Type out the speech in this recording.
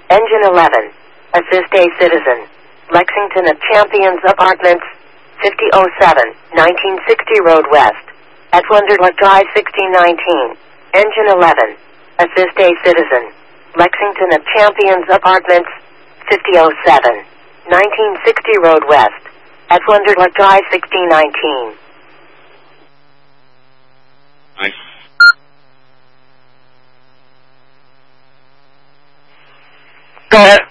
Engine 11. Assist a citizen. Lexington at Champions Apartments, 5007, 1960 Road West. At Wonderlight Drive 1619. Engine 11. Assist a citizen. Lexington at Champions Apartments, 5007, 1960 Road West. At Wonderlight Drive 1619. Nice. Go ahead.